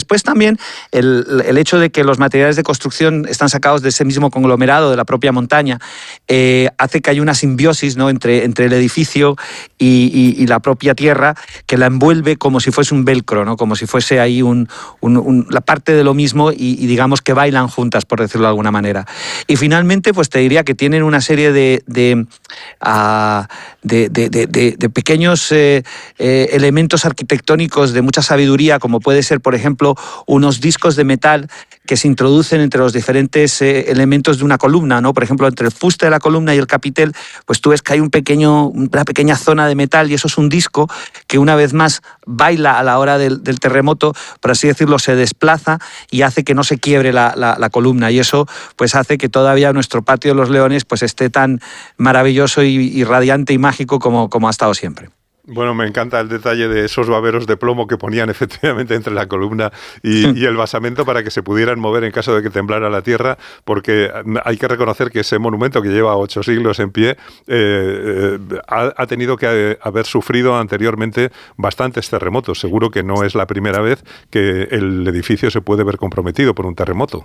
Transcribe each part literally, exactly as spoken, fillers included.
después también el, el hecho de que los materiales de construcción están sacados de ese mismo conglomerado de la propia montaña eh, hace que haya una simbiosis, ¿no?, entre, entre el edificio y, y, y la propia tierra, que la envuelve como si fuese un velcro, ¿no?, como si fuese ahí un, un, un, la parte de lo mismo y, y digamos que bailan juntas, por decirlo de alguna manera. Y finalmente, pues te diría que tienen una serie de, de, uh, de, de, de, de, de pequeños eh, eh, elementos arquitectónicos de mucha sabiduría, como puede ser, por ejemplo, unos discos de metal que se introducen entre los diferentes eh, elementos de una columna, ¿no? Por ejemplo, entre el fuste de la columna y el capitel, pues tú ves que hay un pequeño, una pequeña zona de metal y eso es un disco que una vez más baila a la hora del, del terremoto, por así decirlo, se desplaza y hace que no se quiebre la, la, la columna, y eso pues hace que todavía nuestro patio de los Leones pues esté tan maravilloso y, y radiante y mágico como, como ha estado siempre. Bueno, me encanta el detalle de esos baberos de plomo que ponían efectivamente entre la columna y, y el basamento para que se pudieran mover en caso de que temblara la tierra, porque hay que reconocer que ese monumento que lleva ocho siglos en pie eh, eh, ha, ha tenido que haber sufrido anteriormente bastantes terremotos. Seguro que no es la primera vez que el edificio se puede ver comprometido por un terremoto.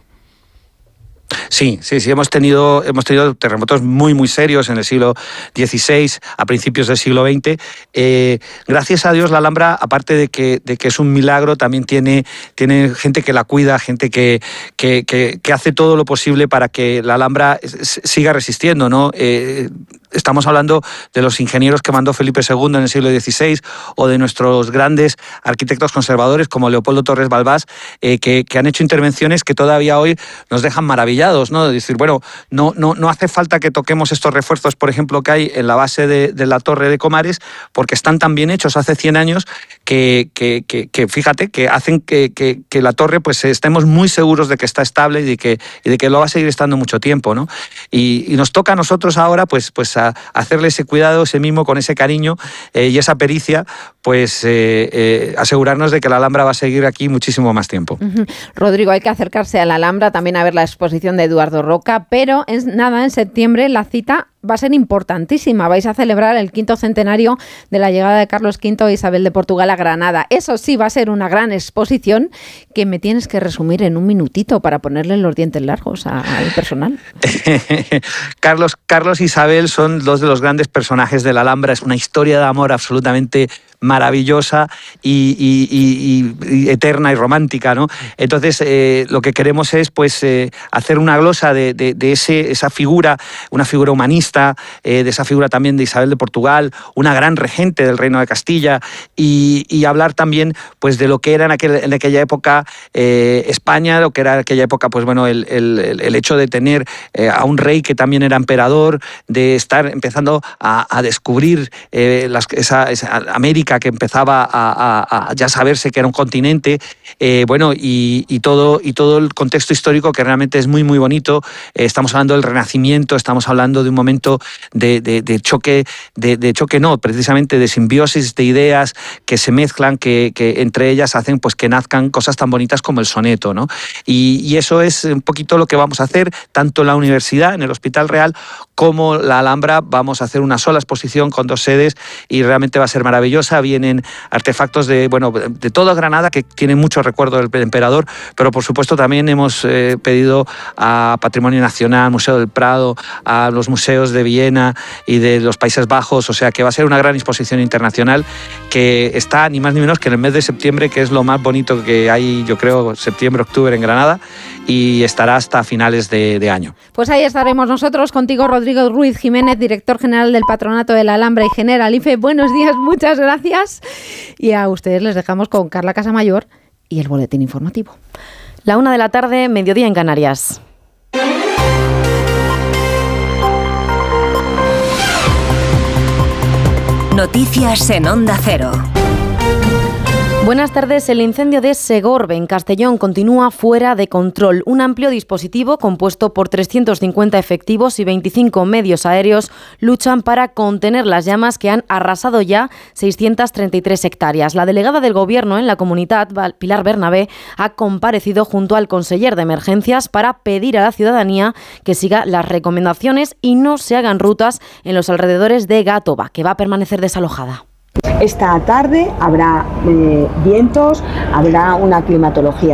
Sí, sí, sí, hemos tenido, hemos tenido terremotos muy, muy serios en el siglo dieciséis, a principios del siglo veinte. Eh, gracias a Dios, la Alhambra, aparte de que, de que es un milagro, también tiene, tiene gente que la cuida, gente que, que, que, que hace todo lo posible para que la Alhambra siga resistiendo, ¿no? Eh, Estamos hablando de los ingenieros que mandó Felipe segundo en el siglo dieciséis o de nuestros grandes arquitectos conservadores como Leopoldo Torres Balbás, eh, que, que han hecho intervenciones que todavía hoy nos dejan maravillados, ¿no? De decir, bueno, no, no, no hace falta que toquemos estos refuerzos, por ejemplo, que hay en la base de, de la Torre de Comares, porque están tan bien hechos hace cien años que, que, que, que fíjate, que hacen que, que, que la torre pues estemos muy seguros de que está estable y de que, y de que lo va a seguir estando mucho tiempo, ¿no? Y, y nos toca a nosotros ahora pues, pues a hacerle ese cuidado, ese mimo, con ese cariño eh, y esa pericia, pues eh, eh, asegurarnos de que la Alhambra va a seguir aquí muchísimo más tiempo. Uh-huh. Rodrigo, hay que acercarse a la Alhambra, también a ver la exposición de Eduardo Roca, pero es nada, en septiembre la cita va a ser importantísima. Vais a celebrar el quinto centenario de la llegada de Carlos quinto e Isabel de Portugal a Granada. Eso sí, va a ser una gran exposición que me tienes que resumir en un minutito para ponerle los dientes largos a, al personal. Carlos, Carlos e Isabel son dos de los grandes personajes de la Alhambra. Es una historia de amor absolutamente maravillosa y, y, y, y eterna y romántica, ¿no? Entonces, eh, lo que queremos es pues eh, hacer una glosa de, de, de ese, esa figura, una figura humanista, eh, de esa figura también de Isabel de Portugal, una gran regente del Reino de Castilla, y, y hablar también pues de lo que era en, aquel, en aquella época eh, España, lo que era en aquella época pues bueno el, el, el hecho de tener eh, a un rey que también era emperador, de estar empezando a, a descubrir eh, las, esa, esa América que empezaba a, a, a ya saberse que era un continente, eh, bueno, y, y, todo, y todo el contexto histórico que realmente es muy, muy bonito. Eh, estamos hablando del Renacimiento, estamos hablando de un momento de, de, de choque, de, de choque no, precisamente de simbiosis de ideas que se mezclan, que, que entre ellas hacen pues que nazcan cosas tan bonitas como el soneto, ¿no? Y, y eso es un poquito lo que vamos a hacer, tanto en la universidad, en el Hospital Real, como la Alhambra. Vamos a hacer una sola exposición con dos sedes y realmente va a ser maravillosa. Vienen artefactos de, bueno, de toda Granada, que tienen mucho recuerdo del emperador, pero por supuesto también hemos eh, pedido a Patrimonio Nacional, Museo del Prado, a los museos de Viena y de los Países Bajos, o sea que va a ser una gran exposición internacional que está ni más ni menos que en el mes de septiembre, que es lo más bonito que hay, yo creo, septiembre, octubre en Granada, y estará hasta finales de, de año. Pues ahí estaremos nosotros contigo, Rodrigo Ruiz Jiménez, director general del Patronato de la Alhambra y Generalife. Buenos días, muchas gracias. Y a ustedes les dejamos con Carla Casamayor y el boletín informativo. La una de la tarde, mediodía en Canarias. Noticias en Onda Cero. Buenas tardes. El incendio de Segorbe, en Castellón, continúa fuera de control. Un amplio dispositivo compuesto por trescientos cincuenta efectivos y veinticinco medios aéreos luchan para contener las llamas que han arrasado ya seiscientas treinta y tres hectáreas. La delegada del Gobierno en la comunidad, Pilar Bernabé, ha comparecido junto al conseller de Emergencias para pedir a la ciudadanía que siga las recomendaciones y no se hagan rutas en los alrededores de Gátova, que va a permanecer desalojada. Esta tarde habrá eh, vientos, habrá una climatología